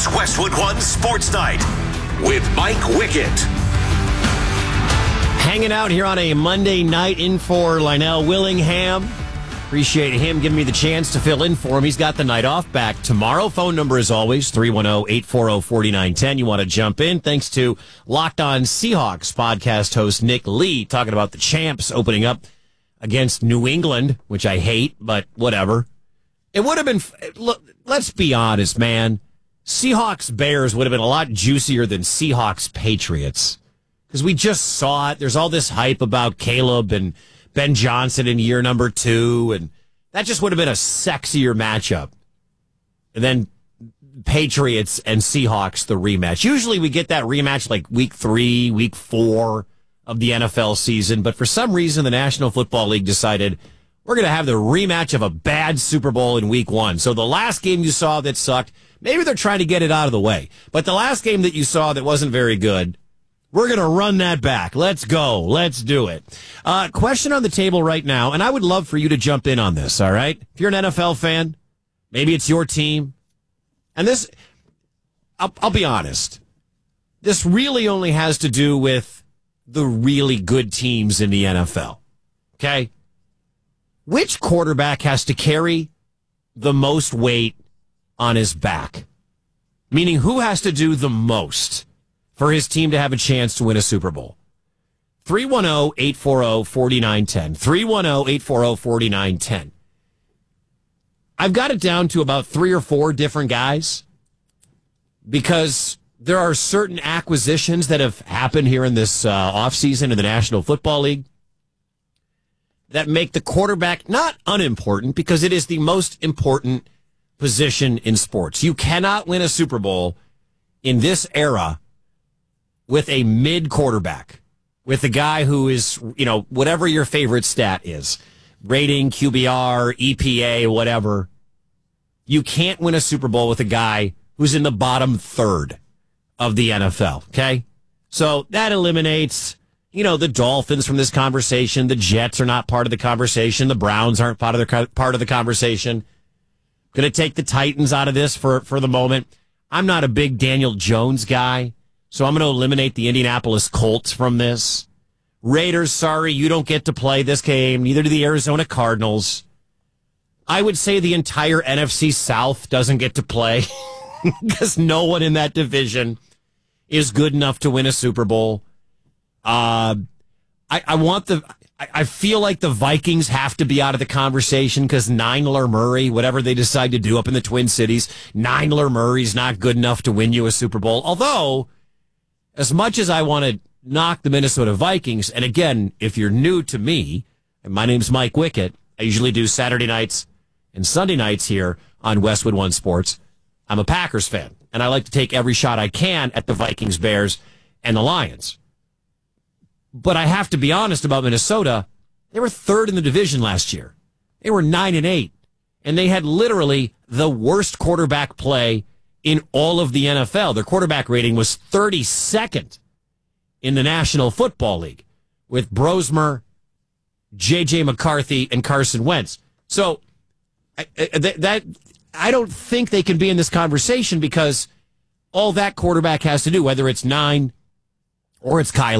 It's Westwood One Sports Night with Mike Wickett. Hanging out here on a Monday night in for Lionel Willingham. Appreciate him giving me the chance to fill in for him. He's got the night off back tomorrow. Phone number is always 310-840-4910. You want to jump in? Thanks to Locked On Seahawks podcast host Nick Lee talking about the champs opening up against New England, which I hate, but whatever. It would have been, look, let's be honest, man. Seahawks-Bears would have been a lot juicier than Seahawks-Patriots. Because we just saw it. There's all this hype about Caleb and Ben Johnson in year number 2, and that just would have been a sexier matchup. And then Patriots and Seahawks, the rematch. Usually we get that rematch like week 3, week 4 of the NFL season, but for some reason the National Football League decided we're going to have the rematch of a bad Super Bowl in week 1. So the last game you saw that sucked, maybe they're trying to get it out of the way. But the last game that you saw that wasn't very good, we're going to run that back. Let's go. Let's do it. Question on the table right now, and I would love for you to jump in on this, all right? If you're an NFL fan, maybe it's your team. And this, I'll be honest, this really only has to do with the really good teams in the NFL, okay? Which quarterback has to carry the most weight on his back? Meaning, who has to do the most for his team to have a chance to win a Super Bowl? 310-840-4910. 310-840-4910. I've got it down to about 3 or 4 different guys because there are certain acquisitions that have happened here in this offseason in the National Football League that make the quarterback not unimportant because it is the most important position in sports. You cannot win a Super Bowl in this era with a mid quarterback, with a guy who is, whatever your favorite stat is, rating, QBR, EPA, whatever. You can't win a Super Bowl with a guy who's in the bottom third of the NFL, okay? So that eliminates, the Dolphins from this conversation. The Jets are not part of the conversation. The Browns aren't part of the conversation. Going to take the Titans out of this for the moment. I'm not a big Daniel Jones guy, so I'm going to eliminate the Indianapolis Colts from this. Raiders, sorry, you don't get to play this game. Neither do the Arizona Cardinals. I would say the entire NFC South doesn't get to play because no one in that division is good enough to win a Super Bowl. I feel like the Vikings have to be out of the conversation because Nyler Murray, whatever they decide to do up in the Twin Cities, Nyler Murray's not good enough to win you a Super Bowl. Although, as much as I want to knock the Minnesota Vikings, and again, if you're new to me, and my name's Mike Wickett, I usually do Saturday nights and Sunday nights here on Westwood One Sports. I'm a Packers fan, and I like to take every shot I can at the Vikings, Bears, and the Lions. But I have to be honest about Minnesota. They were 3rd in the division last year. They were 9-8, and they had literally the worst quarterback play in all of the NFL. Their quarterback rating was 32nd in the National Football League with Brosmer, J.J. McCarthy, and Carson Wentz. So I don't think they can be in this conversation because all that quarterback has to do, whether it's 9 or it's Kyler